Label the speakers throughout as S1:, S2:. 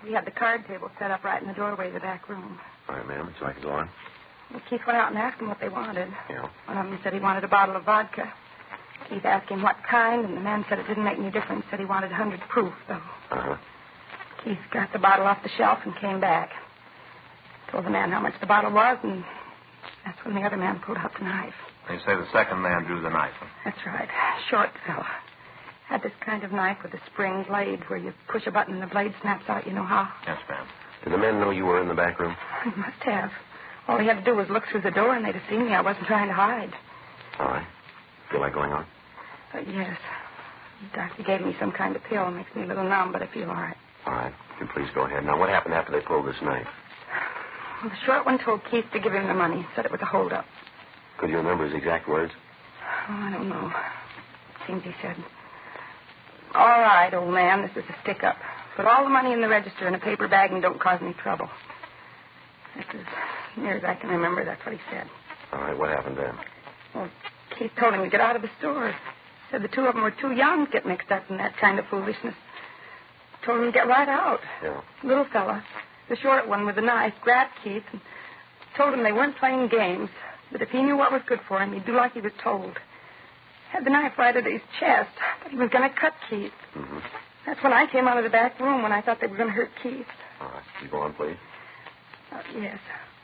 S1: We had the card table set up right in the doorway of the back room.
S2: All right, ma'am. So I can go on?
S1: Well, Keith went out and asked him what they wanted.
S2: Yeah.
S1: One of them said he wanted a bottle of vodka. Keith asked him what kind, and the man said it didn't make any difference. Said he wanted 100 proof, though.
S2: Uh-huh.
S1: Keith got the bottle off the shelf and came back. Told the man how much the bottle was, and that's when the other man pulled out the knife.
S3: They say the second man drew the knife.
S1: That's right. Short fella. Had this kind of knife with a spring blade where you push a button and the blade snaps out. You know how?
S3: Yes, ma'am.
S2: Did the men know you were in the back room?
S1: He must have. All he had to do was look through the door, and they'd have seen me. I wasn't trying to hide.
S2: All right. Feel like going on?
S1: Yes. The doctor gave me some kind of pill. Makes me a little numb, but I feel all right.
S2: All right. You please go ahead. Now, what happened after they pulled this knife?
S1: Well, the short one told Keith to give him the money. Said it was a holdup.
S2: Could you remember his exact words?
S1: Oh, I don't know. Seems he said, "All right, old man, this is a stick-up. Put all the money in the register in a paper bag and don't cause any trouble." That's as near as I can remember. That's what he said.
S2: All right. What happened then?
S1: Well, Keith told him to get out of the store. Said the two of them were too young to get mixed up in that kind of foolishness. Told him to get right out.
S2: Yeah.
S1: Little fella, the short one with the knife, grabbed Keith and told him they weren't playing games, that if he knew what was good for him, he'd do like he was told. Had the knife right at his chest, but he was going to cut Keith.
S2: Mm-hmm.
S1: That's when I came out of the back room when I thought they were going to hurt Keith.
S2: All right. You go on, please.
S1: Yes.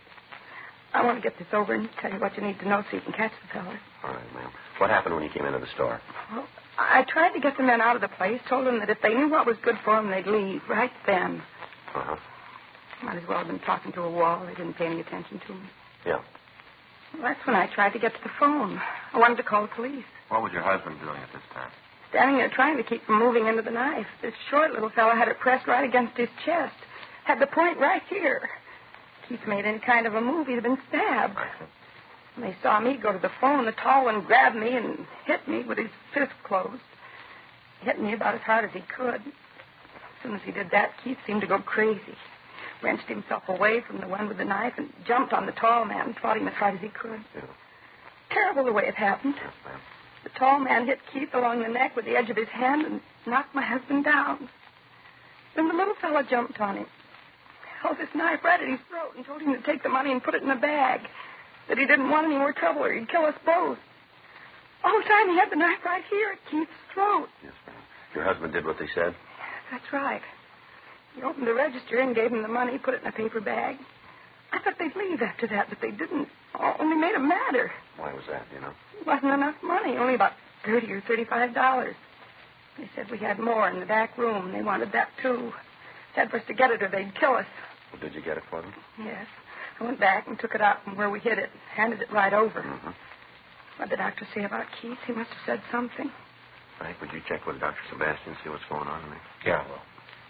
S1: I want to get this over and tell you what you need to know so you can catch the fella.
S2: All right, ma'am. What happened when you came into the store?
S1: Well, I tried to get the men out of the place, told them that if they knew what was good for them, they'd leave right then.
S2: Uh-huh.
S1: Might as well have been talking to a wall. They didn't pay any attention to me.
S2: Yeah.
S1: Well, that's when I tried to get to the phone. I wanted to call the police.
S3: What was your husband doing at this time?
S1: Standing there trying to keep from moving into the knife. This short little fellow had it pressed right against his chest. Had the point right here. Keith made any kind of a move, he'd have been stabbed. When they saw me go to the phone, the tall one grabbed me and hit me with his fist closed. He hit me about as hard as he could. As soon as he did that, Keith seemed to go crazy. Wrenched himself away from the one with the knife and jumped on the tall man and fought him as hard as he could.
S2: Yeah.
S1: Terrible the way it happened.
S2: Yes, ma'am.
S1: The tall man hit Keith along the neck with the edge of his hand and knocked my husband down. Then the little fellow jumped on him, held his knife right at his throat and told him to take the money and put it in a bag, that he didn't want any more trouble or he'd kill us both. All the time he had the knife right here at Keith's throat.
S2: Yes, ma'am. Your husband did what they said?
S1: That's right. He opened the register and gave him the money, put it in a paper bag. I thought they'd leave after that, but they didn't. Only made it madder.
S2: Why was that, you know?
S1: It wasn't enough money, only about $30 or $35. They said we had more in the back room, and they wanted that, too. Said for us to get it or they'd kill us.
S2: Well, did you get it for them?
S1: Yes. I went back and took it out from where we hid it, handed it right over.
S2: Mm-hmm.
S1: What did the doctor say about Keith? He must have said something.
S2: Frank, would you check with Dr. Sebastian, see what's going on in there?
S3: Yeah, well.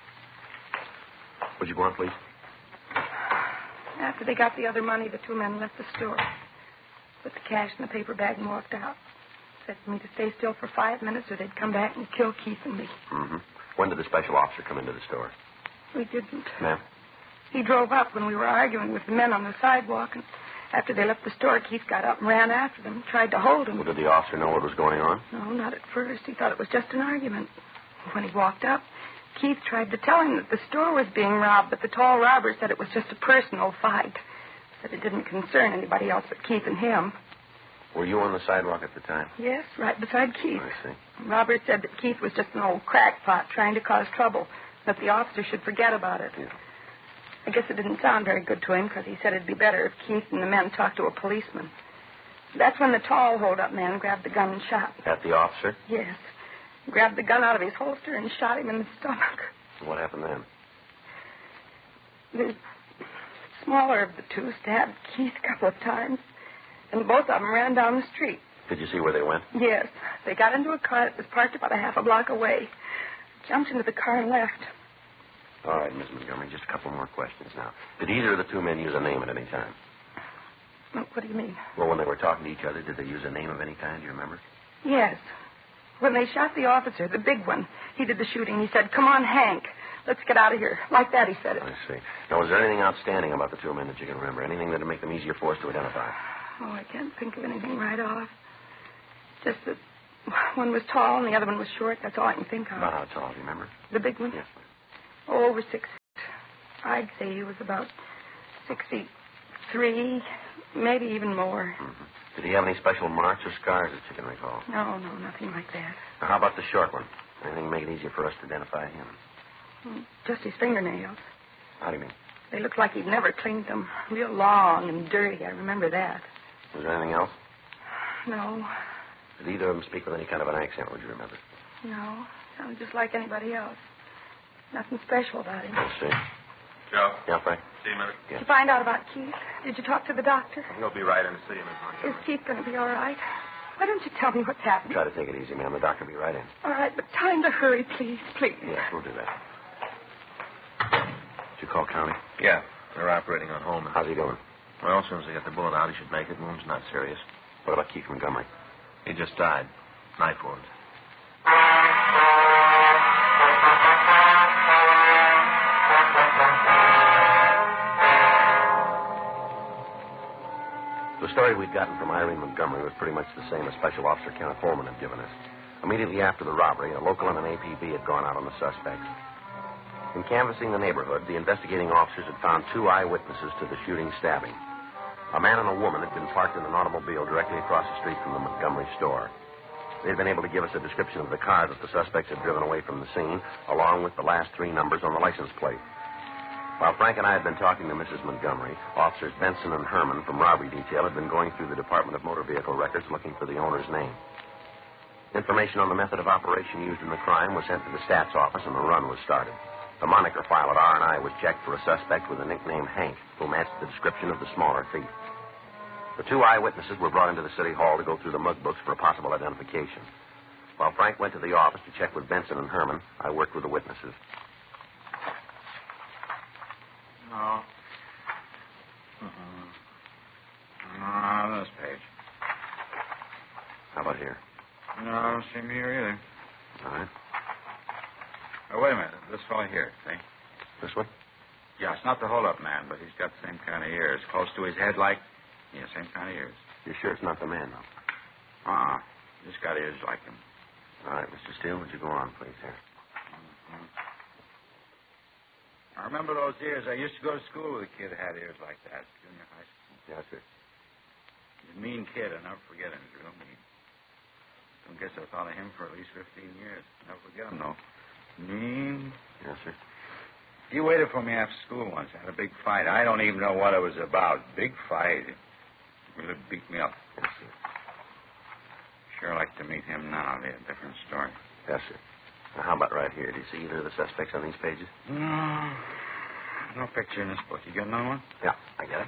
S2: Would you go on, please?
S1: After they got the other money, the two men left the store. Put the cash in the paper bag and walked out. Said for me to stay still for 5 minutes or they'd come back and kill Keith and me.
S2: Mm-hmm. When did the special officer come into the store?
S1: We didn't.
S2: Ma'am?
S1: He drove up when we were arguing with the men on the sidewalk, and after they left the store, Keith got up and ran after them, tried to hold him.
S2: Well, did the officer know what was going on?
S1: No, not at first. He thought it was just an argument. When he walked up, Keith tried to tell him that the store was being robbed, but the tall robber said it was just a personal fight. Said it didn't concern anybody else but Keith and him.
S2: Were you on the sidewalk at the time?
S1: Yes, right beside Keith.
S2: I see.
S1: Robert said that Keith was just an old crackpot trying to cause trouble, that the officer should forget about it.
S2: Yeah.
S1: I guess it didn't sound very good to him because he said it'd be better if Keith and the men talked to a policeman. That's when the tall hold-up man grabbed the gun and shot.
S2: At the officer?
S1: Yes. Grabbed the gun out of his holster and shot him in the stomach.
S2: What happened then?
S1: The smaller of the two stabbed Keith a couple of times, and both of them ran down the street.
S2: Did you see where they went?
S1: Yes. They got into a car that was parked about a half a block away, jumped into the car and left.
S2: All right, Miss Montgomery, just a couple more questions now. Did either of the two men use a name at any time?
S1: What do you mean?
S2: Well, when they were talking to each other, did they use a name of any kind? Do you remember?
S1: Yes. When they shot the officer, the big one, he did the shooting. He said, "Come on, Hank. Let's get out of here." Like that, he said it.
S2: I see. Now, was there anything outstanding about the two men that you can remember? Anything that would make them easier for us to identify?
S1: Oh, I can't think of anything right off. Just that one was tall and the other one was short. That's all I can think of.
S2: About how tall, do you remember?
S1: The big one?
S2: Yes.
S1: Oh, over 6 feet. I'd say he was about 63, maybe even more.
S2: Mm-hmm. Did he have any special marks or scars that you can recall?
S1: No, nothing like that.
S2: Now, how about the short one? Anything to make it easier for us to identify him?
S1: Just his fingernails.
S2: How do you mean?
S1: They looked like he'd never cleaned them. Real long and dirty. I remember that.
S2: Was there anything else?
S1: No.
S2: Did either of them speak with any kind of an accent, would you remember?
S1: No. Sounded just like anybody else. Nothing special about him.
S2: Let's see.
S3: Joe?
S2: Yeah, Frank?
S3: See you a minute.
S1: Did you find out about Keith? Did you talk to the doctor?
S3: He'll be right in to see you, Miss
S1: Is
S3: Montgomery.
S1: Keith going to be all right? Why don't you tell me what's happened?
S2: Try to take it easy, ma'am. The doctor will be right in.
S1: All right, but time to hurry, please, please.
S2: Yes, we'll do that. Did you call county?
S3: Yeah, they're operating on Holman.
S2: How's he doing?
S3: Well, as soon as they get the bullet out, he should make it. Wound's not serious.
S2: What about Keith Montgomery?
S3: He just died. Knife wound.
S2: The story we'd gotten from Irene Montgomery was pretty much the same as Special Officer Kenneth Holman had given us. Immediately after the robbery, a local and an APB had gone out on the suspects. In canvassing the neighborhood, the investigating officers had found 2 eyewitnesses to the shooting stabbing. A man and a woman had been parked in an automobile directly across the street from the Montgomery store. They had been able to give us a description of the car that the suspects had driven away from the scene, along with the last 3 numbers on the license plate. While Frank and I had been talking to Mrs. Montgomery, Officers Benson and Herman from Robbery Detail had been going through the Department of Motor Vehicle Records looking for the owner's name. Information on the method of operation used in the crime was sent to the stats office, and the run was started. The moniker file at R&I was checked for a suspect with the nickname Hank, who matched the description of the smaller thief. The 2 eyewitnesses were brought into the city hall to go through the mug books for a possible identification. While Frank went to the office to check with Benson and Herman, I worked with the witnesses.
S4: No. No, this page.
S2: How about here?
S4: No, I don't see him here either.
S2: All right.
S4: Oh, wait a minute. This fellow here, see?
S2: This one?
S4: Yeah, it's not the hold-up man, but he's got the same kind of ears. Close to his head like... Yeah, same kind of ears.
S2: You're sure it's not the man, though?
S4: Just got ears like him.
S2: All right, Mr. Steele, would you go on, please, here?
S4: I remember those ears. I used to go to school with a kid that had ears like that. Junior high school.
S2: Yes, sir.
S4: He's a mean kid. I'll never forget him. He's real mean. I guess I thought of him for at least 15 years. Never forget him, though. Mean.
S2: Yes, sir.
S4: He waited for me after school once. I had a big fight. I don't even know what it was about. Big fight. He really beat me up.
S2: Yes, sir.
S4: Sure like to meet him now. It'll be a different story.
S2: Yes, sir. Now, how about right here? Do you see either of the suspects on these pages?
S4: No. No picture in this book. You got another one?
S2: Yeah, I get it.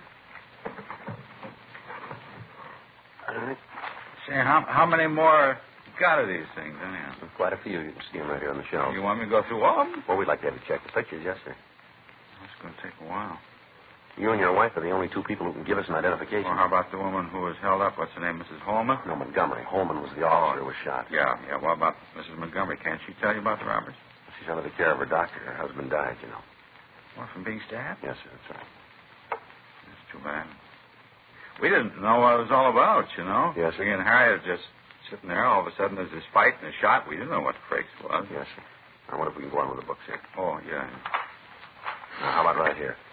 S2: All right.
S4: Say, how many more got of these things, anyhow?
S2: Quite a few. You can see them right here on the shelf.
S4: You want me to go through all of them?
S2: Well, we'd like to have you check the pictures, yes, sir.
S4: It's going to take a while.
S2: You and your wife are the only 2 people who can give us an identification.
S4: Well, how about the woman who was held up? What's her name, Mrs. Holman?
S2: No, Montgomery. Holman was the officer who was shot.
S4: Yeah. What about Mrs. Montgomery? Can't she tell you about the robbers?
S2: She's under the care of her doctor. Her husband died, you know.
S4: What, from being stabbed?
S2: Yes, sir, that's right.
S4: That's too bad. We didn't know what it was all about, you know.
S2: Yes, sir.
S4: Me and Harry were just sitting there. All of a sudden, there's this fight and a shot. We didn't know what the frakes was.
S2: Yes, sir. I wonder if we can go on with the books here.
S4: Oh, yeah.
S2: Now, how about right here?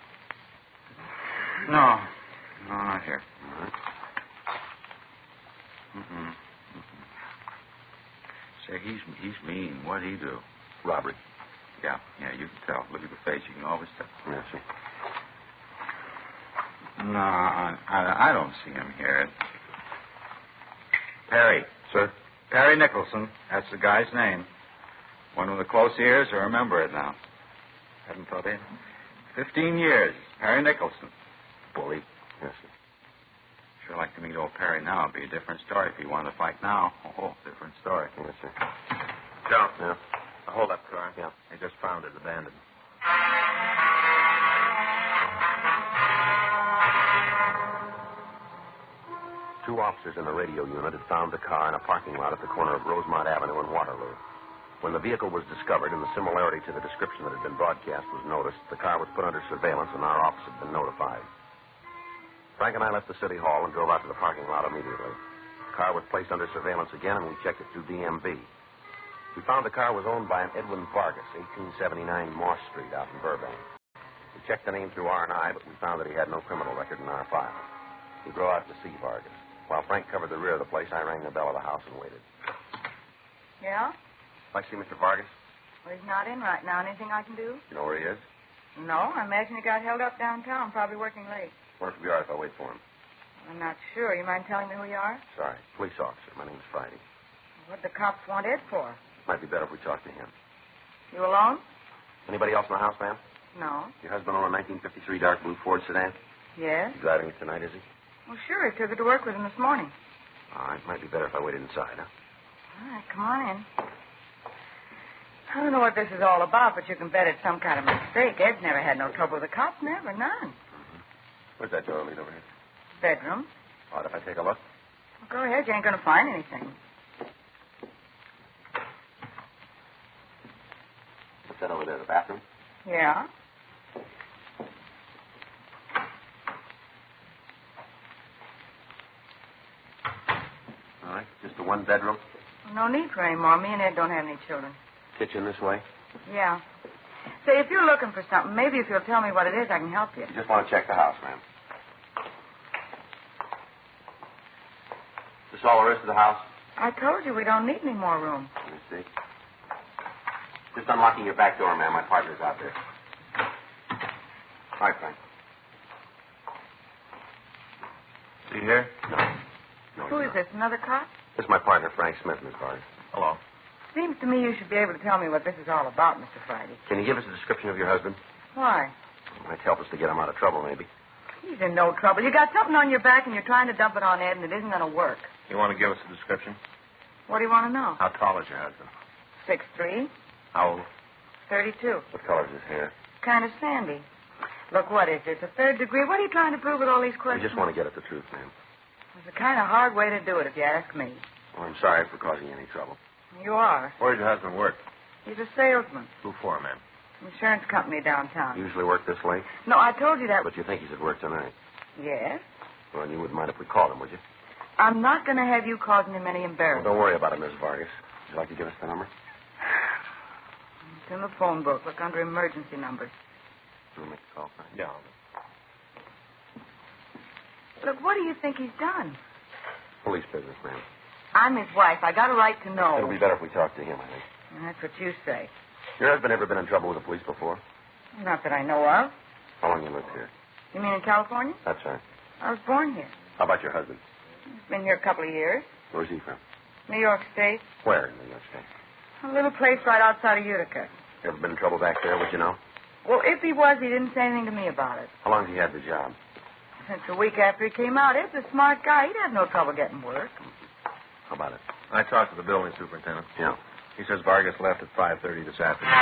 S4: No, not here.
S2: All right.
S4: Say, he's mean. What'd he do?
S2: Robbery.
S4: Yeah, you can tell. Look at the face. You can always tell.
S2: Yes, sir.
S4: No, I don't see him here. Perry.
S2: Sir?
S4: Perry Nicholson. That's the guy's name. One with the close ears. I remember it now. Hadn't thought in. 15 years. Perry Nicholson. Bully.
S2: Yes, sir.
S4: Sure like to meet old Perry now. It'd be a different story if he wanted to fight now. Oh, different story.
S2: Yes, sir.
S3: Joe,
S2: Yeah.
S3: a hold-up car.
S2: Yeah.
S3: They just found it abandoned.
S2: Two officers in the radio unit had found the car in a parking lot at the corner of Rosemont Avenue and Waterloo. When the vehicle was discovered and the similarity to the description that had been broadcast was noticed, the car was put under surveillance and our office had been notified. Frank and I left the city hall and drove out to the parking lot immediately. The car was placed under surveillance again, and we checked it through DMV. We found the car was owned by an Edwin Vargas, 1879 Moss Street out in Burbank. We checked the name through R&I, but we found that he had no criminal record in our file. We drove out to see Vargas. While Frank covered the rear of the place, I rang the bell of the house and waited.
S1: Yeah?
S2: Like to see Mr. Vargas?
S1: Well, he's not in right now. Anything I can do?
S2: You know where he is?
S1: No, I imagine he got held up downtown, probably working late.
S2: Wonder if we are if I wait for him.
S1: I'm not sure. You mind telling me who you are?
S2: Sorry. Police officer. My name's Friday.
S1: What the cops want Ed for?
S2: Might be better if we talk to him.
S1: You alone?
S2: Anybody else in the house, ma'am?
S1: No.
S2: Your husband owned a 1953 dark blue Ford sedan?
S1: Yes?
S2: He's driving it tonight, is he?
S1: Well, sure. He took it to work with him this morning.
S2: All right. Might be better if I waited inside, huh?
S1: All right, come on in. I don't know what this is all about, but you can bet it's some kind of mistake. Ed's never had no trouble with the cops. Never. None.
S2: Where's that door lead over here?
S1: Bedroom.
S2: All right, if I take a look?
S1: Well, go ahead. You ain't going to find anything.
S2: What's that over there, the bathroom?
S1: Yeah?
S2: All right. Just a one bedroom?
S1: No need for any more. Me and Ed don't have any children.
S2: Kitchen this way?
S1: Yeah. Say, if you're looking for something, maybe if you'll tell me what it is, I can help you.
S2: You just want to check the house, ma'am. Is this all there is to the house?
S1: I told you we don't need any more room.
S2: Let me see. Just unlocking your back door, ma'am. My partner's out there. Hi, Frank.
S3: Is he here?
S2: No,
S1: Who
S2: he's
S1: is
S2: not.
S1: this, another cop?
S2: This is my partner, Frank Smith, Miss Vargas.
S3: Hello.
S1: Seems to me you should be able to tell me what this is all about, Mr. Friday.
S2: Can you give us a description of your husband?
S1: Why?
S2: It might help us to get him out of trouble, maybe.
S1: He's in no trouble. You got something on your back and you're trying to dump it on Ed, and it isn't going to work.
S3: You want to give us a description?
S1: What do you want to know?
S3: How tall is your husband?
S1: 6'3",
S3: How old?
S1: 32.
S2: What color is his hair?
S1: Kind of sandy. Look, what is this, a third degree? What are you trying to prove with all these
S2: We
S1: questions?
S2: just want to get at the truth, ma'am.
S1: It's a kind of hard way to do it, if you ask me.
S2: Well, I'm sorry for causing you any trouble.
S1: You are.
S3: Where does your husband work?
S1: He's a salesman.
S3: Who for, ma'am?
S1: Insurance company downtown.
S2: Usually work this late?
S1: No, I told you that.
S2: But you think he's at work tonight?
S1: Yes?
S2: Well, you wouldn't mind if we called him, would you?
S1: I'm not going to have you causing him any
S2: Well,
S1: embarrassment.
S2: don't worry about it, Miss Vargas. Would you like to give us the number?
S1: It's in the phone book. Look under emergency numbers.
S2: We'll make the call, Frank.
S3: Yeah.
S1: Look, what do you think he's done?
S2: Police business, ma'am.
S1: I'm his wife. I got a right to know.
S2: It'll be better if we talk to him, I think.
S1: That's what you say.
S2: Your husband ever been in trouble with the police before?
S1: Not that I know of.
S2: How long you lived here?
S1: You mean in California?
S2: That's right.
S1: I was born here.
S2: How about your husband?
S1: He's been here a couple of years.
S2: Where's he from?
S1: New York State.
S2: Where in New York State?
S1: A little place right outside of Utica.
S2: Ever been in trouble back there, would you know?
S1: Well, if he was, he didn't say anything to me about it.
S2: How long has he had the job?
S1: Since a week after he came out, Ed's a smart guy. He'd have no trouble getting work.
S2: How about it?
S3: I talked to the building superintendent.
S2: Yeah.
S3: He says Vargas left at 5:30 this afternoon.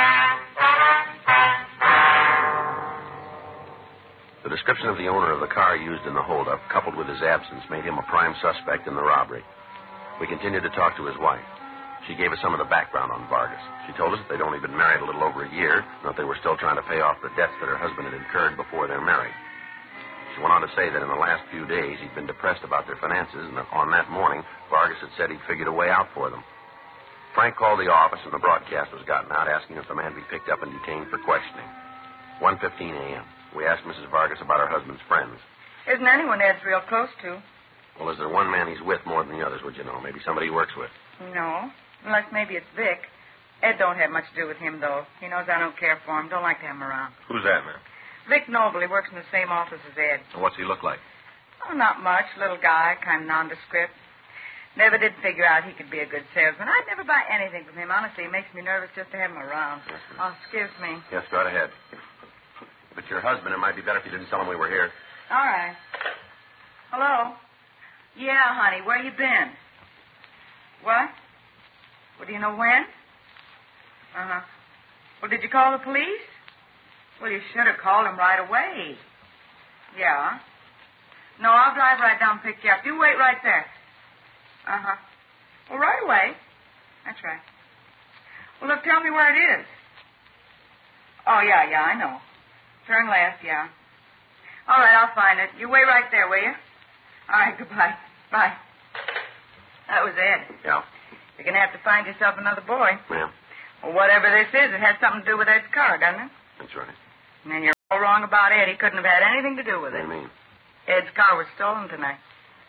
S2: The description of the owner of the car used in the holdup, coupled with his absence, made him a prime suspect in the robbery. We continued to talk to his wife. She gave us some of the background on Vargas. She told us that they'd only been married a little over a year, and that they were still trying to pay off the debts that her husband had incurred before their marriage. She went on to say that in the last few days he'd been depressed about their finances, and that on that morning, Vargas had said he'd figured a way out for them. Frank called the office, and the broadcast was gotten out, asking if the man be picked up and detained for questioning. 1:15 a.m. We asked Mrs. Vargas about her husband's friends.
S1: Isn't anyone Ed's real close to?
S2: Well, is there one man he's with more than the others, would you know? Maybe somebody he works with.
S1: No. Unless maybe it's Vic. Ed don't have much to do with him, though. He knows I don't care for him. Don't like to have him around.
S3: Who's that, ma'am?
S1: Vic Noble. He works in the same office as Ed.
S3: And what's he look like?
S1: Oh, not much. Little guy, kind of nondescript. Never did figure out he could be a good salesman. I'd never buy anything from him. Honestly, it makes me nervous just to have him around.
S2: Yes, ma'am.
S1: Oh, excuse me.
S2: Yes, go right ahead. If it's your husband, it might be better if you didn't tell him we were here.
S1: All right. Hello? Yeah, honey. Where you been? What? Well, do you know when? Uh-huh. Well, did you call the police? Well, you should have called them right away. Yeah. No, I'll drive right down and pick you up. You wait right there. Uh-huh. Well, right away. That's right. Well, look, tell me where it is. Oh, yeah, I know. Turn left, yeah. All right, I'll find it. You wait right there, will you? All right, goodbye. Bye. That was Ed.
S2: Yeah.
S1: You're going to have to find yourself another boy.
S2: Ma'am.
S1: Well, whatever this is, it has something to do with Ed's car, doesn't it?
S2: That's right.
S1: And then you're all
S5: all wrong about Ed. He couldn't have had anything to do with
S2: What
S5: it.
S2: do you mean?
S5: Ed's car was stolen tonight.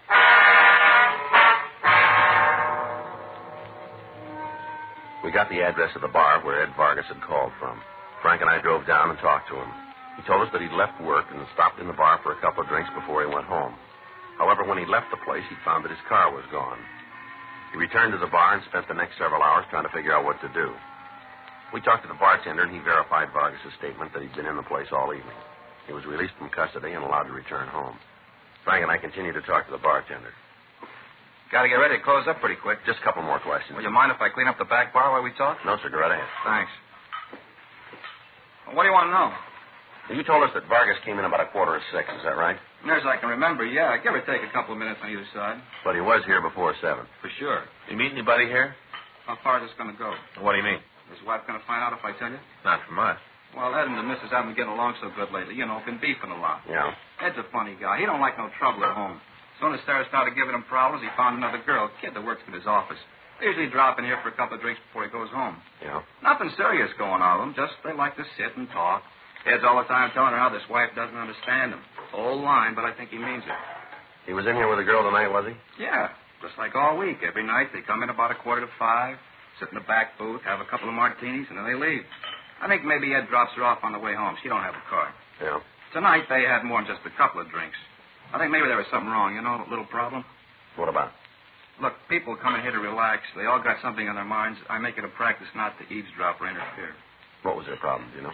S2: We got the address of the bar where Ed Vargas had called from. Frank and I drove down and talked to him. He told us that he'd left work and stopped in the bar for a couple of drinks before he went home. However, when he left the place, he found that his car was gone. He returned to the bar and spent the next several hours trying to figure out what to do. We talked to the bartender, and he verified Vargas' statement that he'd been in the place all evening. He was released from custody and allowed to return home. Frank and I continued to talk to the bartender.
S4: Got to get ready to close up pretty quick.
S2: Just a couple more questions.
S4: Will you mind if I clean up the back bar while we talk?
S2: No, sir. Go right ahead.
S4: Thanks. Well, what do you want to know?
S2: You told us that Vargas came in about 5:45, is that right?
S4: Near as I can remember, yeah. Give or take a couple of minutes on either side.
S2: But he was here before 7.
S4: For sure.
S3: You meet anybody here?
S4: How far is this going to go?
S3: What do you mean?
S4: Is his wife going to find out if I tell you?
S3: Not from us.
S4: Well, Ed and the missus haven't been getting along so good lately. You know, been beefing a lot.
S2: Yeah.
S4: Ed's a funny guy. He don't like no trouble at home. As soon as Sarah started giving him problems, he found another girl, a kid that works in his office. They usually drop in here for a couple of drinks before he goes home.
S2: Yeah.
S4: Nothing serious going on with them. Just they like to sit and talk. Ed's all the time telling her how this wife doesn't understand him. Old line, but I think he means it.
S2: He was in here with a girl tonight, was he?
S4: Yeah, just like all week. Every night they come in about 5:15, sit in the back booth, have a couple of martinis, and then they leave. I think maybe Ed drops her off on the way home. She don't have a car.
S2: Yeah.
S4: Tonight they had more than just a couple of drinks. I think maybe there was something wrong, you know, a little problem.
S2: What about?
S4: Look, people come in here to relax. They all got something on their minds. I make it a practice not to eavesdrop or interfere.
S2: What was their problem, do you know?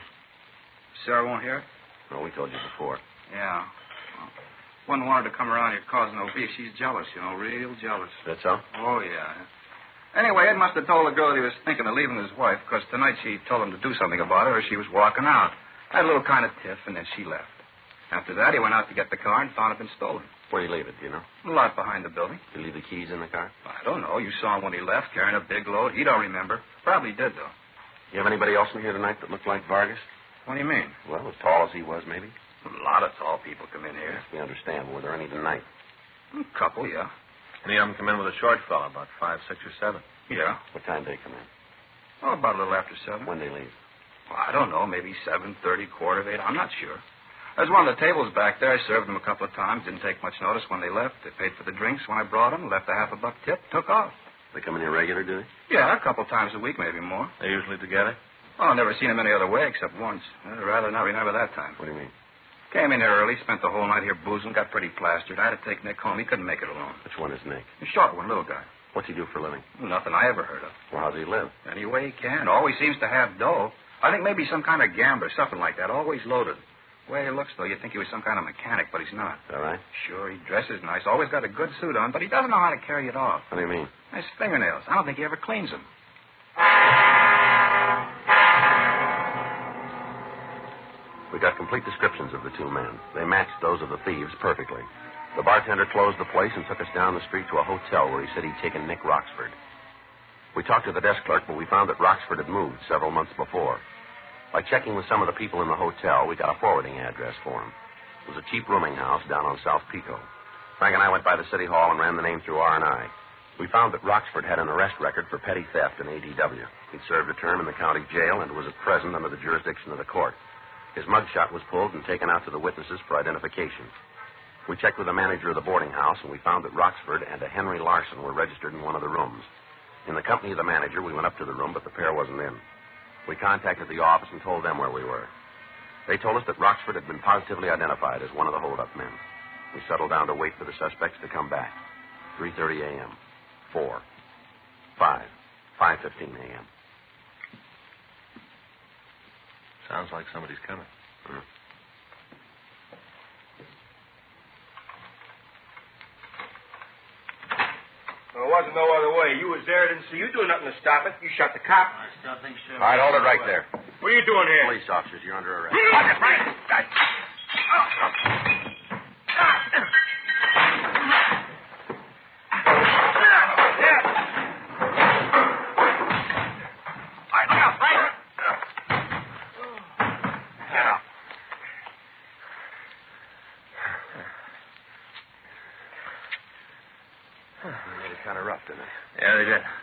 S4: Sarah won't hear it?
S2: No, we told you before.
S4: Yeah. Well, wouldn't want her to come around here causing no beef. She's jealous, you know, real jealous.
S2: That's so?
S4: Oh, yeah. Anyway, Ed must have told the girl that he was thinking of leaving his wife, because tonight she told him to do something about it or she was walking out. Had a little kind of tiff, and then she left. After that, he went out to get the car and found it been stolen.
S2: Where'd he leave it, do you know?
S4: A lot behind the building.
S2: Did he leave the keys in the car?
S4: I don't know. You saw him when he left, carrying a big load. He don't remember. Probably did, though.
S2: You have anybody else in here tonight that looked like Vargas?
S4: What do you mean?
S2: Well, as tall as he was, maybe?
S4: A lot of tall people come in here.
S2: Yes, we understand. Were there any tonight?
S4: A couple, yeah.
S3: Any of them come in with a short fellow, about 5, 6, or 7.
S4: Yeah.
S2: What time did they come in?
S4: Oh, about a little after 7.
S2: When did they leave?
S4: Well, I don't know. Maybe 7:30, 7:45. I'm not sure. There's one of the tables back there. I served them a couple of times. Didn't take much notice when they left. They paid for the drinks when I brought them. Left a $50 tip. Took off.
S2: They come in here regular, do they?
S4: Yeah, a couple times a week, maybe more.
S3: They usually together?
S4: Oh, I've never seen them any other way except once. I'd rather not remember that time.
S2: What do you mean?
S4: Came in here early, spent the whole night here boozing, got pretty plastered. I had to take Nick home. He couldn't make it alone.
S2: Which one is Nick?
S4: The short one, little guy.
S2: What's he do for a living?
S4: Nothing I ever heard of.
S2: Well, how does he live?
S4: Any way he can. Always seems to have dough. I think maybe some kind of gambler, something like that. Always loaded. The way he looks, though, you'd think he was some kind of mechanic, but he's not.
S2: All right.
S4: Sure, he dresses nice. Always got a good suit on, but he doesn't know how to carry it off.
S2: What do you mean?
S4: His fingernails. I don't think he ever cleans them.
S2: We got complete descriptions of the two men. They matched those of the thieves perfectly. The bartender closed the place and took us down the street to a hotel where he said he'd taken Nick Roxford. We talked to the desk clerk, but we found that Roxford had moved several months before. By checking with some of the people in the hotel, we got a forwarding address for him. It was a cheap rooming house down on South Pico. Frank and I went by the city hall and ran the name through R&I. We found that Roxford had an arrest record for petty theft in ADW. He'd served a term in the county jail and was at present under the jurisdiction of the court. His mugshot was pulled and taken out to the witnesses for identification. We checked with the manager of the boarding house, and we found that Roxford and a Henry Larson were registered in one of the rooms. In the company of the manager, we went up to the room, but the pair wasn't in. We contacted the office and told them where we were. They told us that Roxford had been positively identified as one of the hold-up men. We settled down to wait for the suspects to come back. 3:30 a.m., 4, 5, 5:15 a.m.
S3: Sounds like somebody's coming.
S6: There wasn't no other way. You was there, didn't see you do nothing to stop it. You shot the cop.
S7: I still think so.
S2: All right, hold it right there.
S6: What are you doing here?
S2: Police officers, you're under arrest. Made it kind of rough, didn't it?
S3: Yeah, they did.
S2: All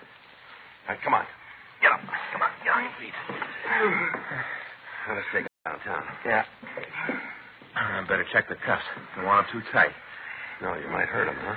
S2: right, come on. Get up. Come on. Get on your feet. Now, let's take it down. downtown.
S6: Yeah.
S3: I better check the cuffs. Don't want them too tight.
S2: No, you might hurt him, huh?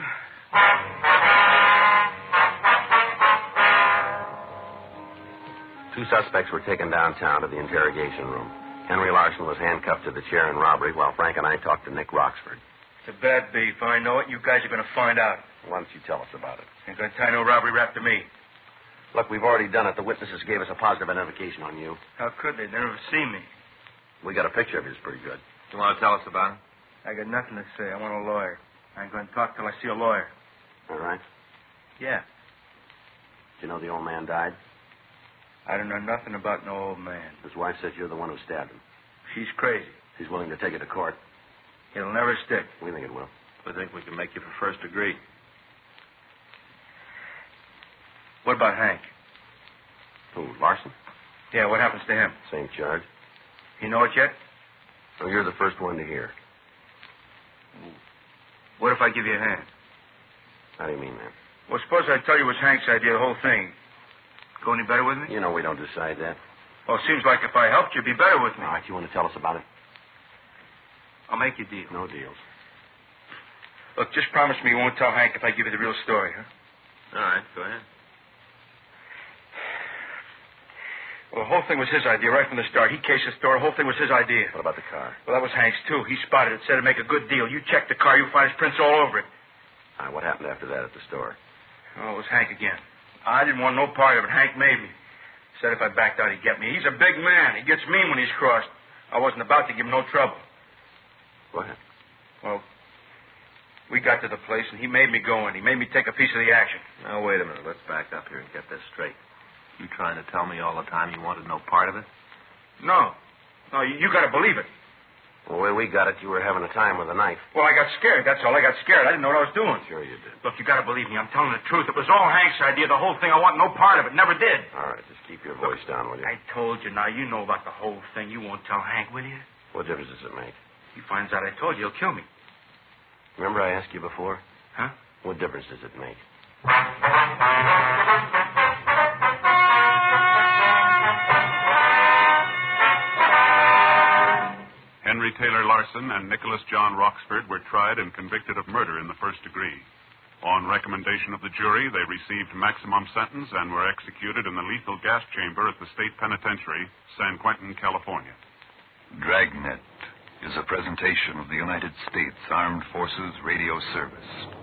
S2: Two suspects were taken downtown to the interrogation room. Henry Larson was handcuffed to the chair in robbery while Frank and I talked to Nick Roxford.
S6: It's a bad beef. I know it. You guys are going to find out.
S2: Why don't you tell us about it?
S6: Ain't going to tie no robbery rap to me.
S2: Look, we've already done it. The witnesses gave us a positive identification on you.
S6: How could they? They never seen me.
S2: We got a picture of you. It's pretty good.
S3: You want to tell us about it?
S6: I got nothing to say. I want a lawyer. I ain't going to talk till I see a lawyer.
S2: All right.
S6: Yeah.
S2: Did you know the old man died?
S6: I don't know nothing about no old man.
S2: His wife said you're the one who stabbed him.
S6: She's crazy.
S2: She's willing to take it to court.
S6: It'll never stick.
S2: We think it will.
S3: We think we can make you for first degree.
S6: What about Hank?
S2: Who, Larson?
S6: Yeah, what happens to him?
S2: Same charge.
S6: You know it yet?
S2: Well, you're the first one to hear.
S6: What if I give you a hand?
S2: How do you mean that?
S6: Well, suppose I tell you it was Hank's idea, the whole thing. Go any better with me?
S2: You know we don't decide that.
S6: Well, it seems like if I helped you, it'd be better with me.
S2: All right, you want to tell us about it?
S6: I'll make you a deal.
S2: No deals.
S6: Look, just promise me you won't tell Hank if I give you the real story, huh?
S3: All right, go ahead.
S6: Well, the whole thing was his idea right from the start. He cased the store. The whole thing was his idea.
S2: What about the car?
S6: Well, that was Hank's, too. He spotted it, said it'd make a good deal. You check the car, you'll find his prints all over it.
S2: All right, what happened after that at the store?
S6: Oh, it was Hank again. I didn't want no part of it. Hank made me. Said if I backed out, he'd get me. He's a big man. He gets mean when he's crossed. I wasn't about to give him no trouble.
S2: Go ahead.
S6: Well, we got to the place, and he made me go in. He made me take a piece of the action.
S3: Now, wait a minute. Let's back up here and get this straight. You trying to tell me all the time you wanted no part of it?
S6: No. No, you got to believe it.
S2: Well, the way we got it, you were having a time with a knife.
S6: Well, I got scared. That's all. I got scared. I didn't know what I was doing.
S2: Sure you did.
S6: Look, you got to believe me. I'm telling the truth. It was all Hank's idea. The whole thing. I want no part of it. Never did.
S2: All right, just keep your voice down, will you?
S6: I told you. Now, you know about the whole thing. You won't tell Hank, will you?
S2: What difference does it make?
S6: He finds out I told you, he'll kill me.
S2: Remember I asked you before?
S6: Huh?
S2: What difference does it make?
S7: Henry Taylor Larson and Nicholas John Roxford were tried and convicted of murder in the first degree. On recommendation of the jury, they received maximum sentence and were executed in the lethal gas chamber at the State Penitentiary, San Quentin, California.
S8: Dragnet is a presentation of the United States Armed Forces Radio Service.